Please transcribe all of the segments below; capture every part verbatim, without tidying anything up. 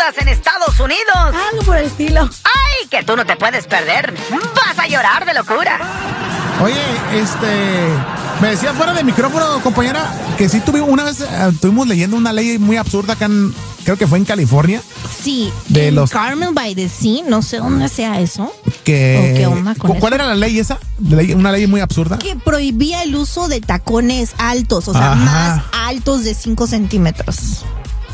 absurdas en Estados Unidos. Algo por el estilo. ¡Ay, que tú no te puedes perder! ¡Vas a llorar de locura! Oye, este... me decía fuera de micrófono, compañera, que sí tuvimos una vez, uh, estuvimos leyendo una ley muy absurda acá en, creo que fue en California. Sí, de en los Carmel by the Sea, no sé dónde sea eso. Que, ¿O qué onda con ¿Cuál eso? era la ley esa? Ley- una ley muy absurda. Que prohibía el uso de tacones altos, o sea, Ajá. más altos de cinco centímetros.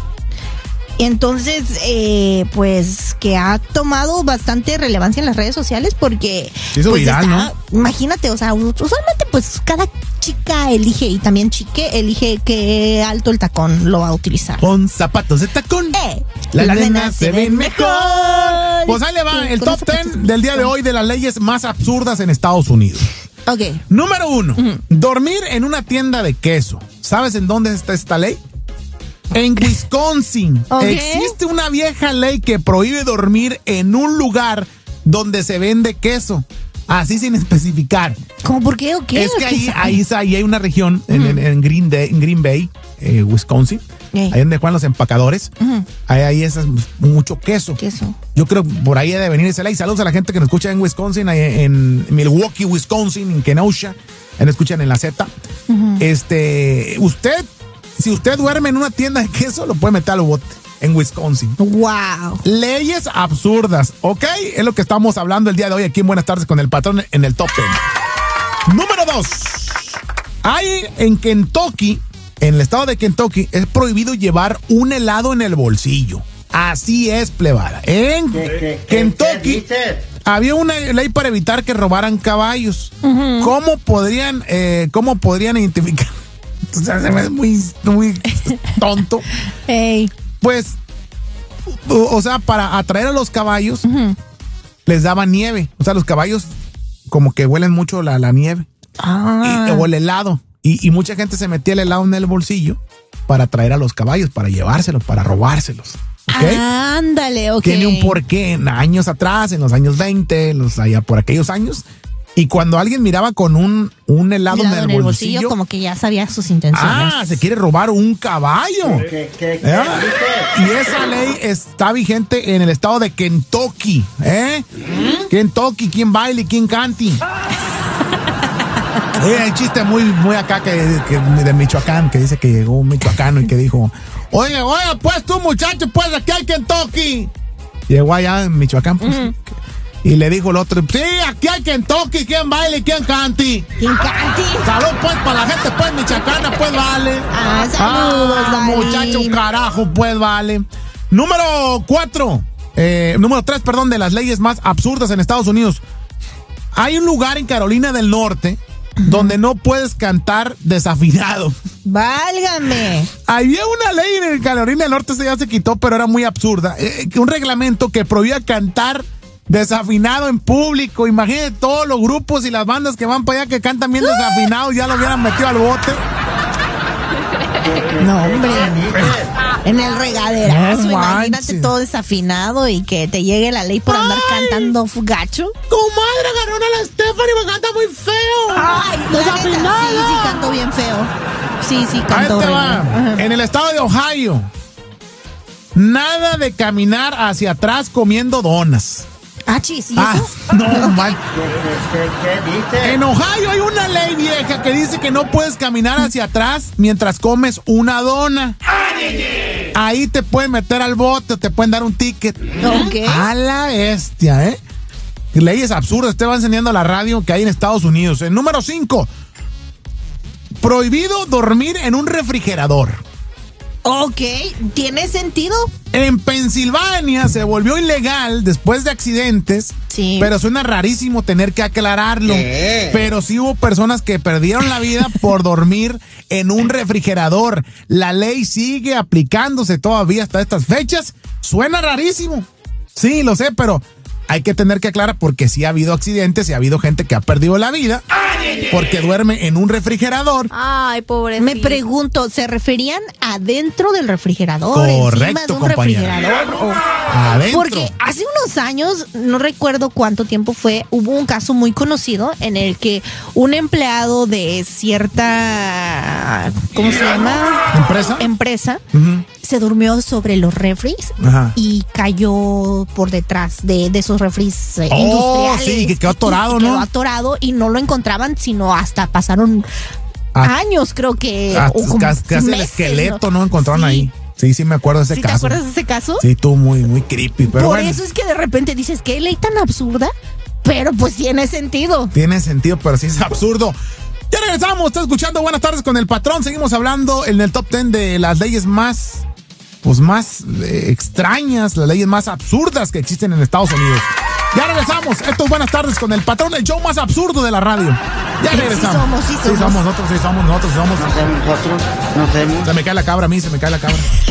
Entonces, eh, pues, que ha tomado bastante relevancia en las redes sociales porque... Se hizo pues, viral, está- ¿no? Imagínate, o sea, usualmente, pues, cada chica elige, y también chique, elige qué alto el tacón lo va a utilizar. Con zapatos de tacón. Eh, Las nenas se ven mejor. Pues ahí le va Sí, el con top zapatos ten de del día de tacón. hoy de las leyes más absurdas en Estados Unidos. Ok. Número uno, dormir en una tienda de queso. ¿Sabes en dónde está esta ley? En Wisconsin. Ok. Existe una vieja ley que prohíbe dormir en un lugar donde se vende queso. Así sin especificar. ¿Cómo por qué o qué? Es que ¿O qué ahí, sabe? ahí, ahí hay una región en, en- en Green, Day- en Green Bay, eh, Wisconsin. Eh. Ahí donde juegan los empacadores. Ujú. Ahí hay esas, mucho queso. Queso. Yo creo que por ahí debe venir esa ley. Saludos a la gente que nos escucha en Wisconsin, ahí en Milwaukee, Wisconsin, en Kenosha. Ahí nos escuchan en la Z. Este, usted, si usted duerme en una tienda de queso, lo puede meter al bote en Wisconsin. Wow. Leyes absurdas, ¿ok? Es lo que estamos hablando el día de hoy aquí en Buenas Tardes con el Patrón en el Top Ten. Número dos. Hay en Kentucky, en el estado de Kentucky, es prohibido llevar un helado en el bolsillo. Así es, plebada. En ¿Qué, qué, qué, Kentucky qué dices? había una ley para evitar que robaran caballos. ¿Cómo podrían, eh, cómo podrían identificar? O sea, se me hace muy, muy tonto. Hey. Pues, o, o sea, para atraer a los caballos, les daban nieve. O sea, los caballos como que huelen mucho la, la nieve. Ah. Y- o el helado. Y, y mucha gente se metía el helado en el bolsillo para atraer a los caballos, para llevárselos, para robárselos. ¿Ok? Ándale, ok. Tiene un porqué en años atrás, en los años veinte, los allá por aquellos años. Y cuando alguien miraba con un, un helado, Helado en el, bolsillo, como que ya sabía sus intenciones. ah, se quiere robar un caballo. ¿Qué, qué, qué ¿Eh? dices? Y esa ley está vigente en el estado de Kentucky. ¿Eh? Kentucky, ¿quién baile y quién cante? Eh, hay chiste muy, muy acá que, que de Michoacán, que dice que llegó un michoacano y que dijo, oye, oye, pues tú muchacho, pues aquí hay Kentucky. Llegó allá en Michoacán, pues, y le dijo el otro, sí, aquí hay Kentucky, ¿quién baile y quién cante? ¿Quién cante? Salud, pues, para la gente, pues, michoacana, pues, vale. Ah, saludos, Ah, Dani. muchacho, carajo, pues, vale. Número cuatro, eh, número tres, perdón, de las leyes más absurdas en Estados Unidos. Hay un lugar en Carolina del Norte donde no puedes cantar desafinado. Válgame. Había una ley en Carolina del Norte, se ya se quitó, pero era muy absurda. Eh, que un reglamento que prohibía cantar desafinado en público. Imagínate todos los grupos y las bandas que van para allá que cantan bien desafinados, ya lo hubieran metido al bote. No, hombre. ¿Qué dices? En el regaderazo, No imagínate manches. todo desafinado y que te llegue la ley por andar Ay. cantando fu- gacho. Comadre, agarró a la Stephanie, me canta muy feo. Ay, la neta, desafinado. sí, sí, canto bien feo. Sí, sí, Ahí canto te horrible. va. Ajá. En el estado de Ohio, nada de caminar hacia atrás comiendo donas. Ah, chis, ¿y Ah, eso? no, man. ¿Qué, qué, qué, qué dices? En Ohio hay una ley vieja que dice que no puedes caminar hacia atrás mientras comes una dona. Ahí te pueden meter al bote, te pueden dar un ticket. Ok. A la bestia, ¿eh? Leyes absurdas. Te va enseñando la radio que hay en Estados Unidos. En número cinco, prohibido dormir en un refrigerador. Ok, ¿tiene sentido? En Pensilvania se volvió ilegal después de accidentes, Sí. pero suena rarísimo tener que aclararlo. ¿Qué? Pero sí hubo personas que perdieron la vida por dormir en un refrigerador. La ley sigue aplicándose todavía hasta estas fechas. Suena rarísimo. Sí, lo sé, pero hay que tener que aclarar porque sí ha habido accidentes y ha habido gente que ha perdido la vida porque duerme en un refrigerador. Ay, pobrecito. Me pregunto, ¿se referían adentro del refrigerador? encima Correcto, de un compañera. refrigerador? O- Adentro. Porque hace unos años, no recuerdo cuánto tiempo fue, hubo un caso muy conocido en el que un empleado de cierta, ¿cómo se llama? ¿Empresa? Empresa Ujú. se durmió sobre los refris Ajá. y cayó por detrás de, de esos refris eh, Oh, industriales. sí, que quedó Y- atorado, y ¿no? Quedó atorado y no lo encontraban, sino hasta pasaron Ah, años, creo que. Ah, o como casi casi el meses, esqueleto no encontraron Sí. ahí. Sí, sí me acuerdo de ese ¿Sí caso. te acuerdas de ese caso? Sí, tú muy, muy creepy, pero Por bueno. eso es que de repente dices, qué ley tan absurda, pero pues tiene sentido. Tiene sentido, pero sí es absurdo. Ya regresamos, está escuchando Buenas Tardes con el Patrón. Seguimos hablando en el top ten de las leyes más, pues más eh, extrañas, las leyes más absurdas que existen en Estados Unidos. Ya regresamos, esto es Buenas Tardes con el Patrón, el show más absurdo de la radio. Ya Sí, sí regresamos. somos, sí Sí somos. somos nosotros, sí somos nosotros, somos. No sé nosotros, no sé. Se me cae la cabra a mí, se me cae la cabra.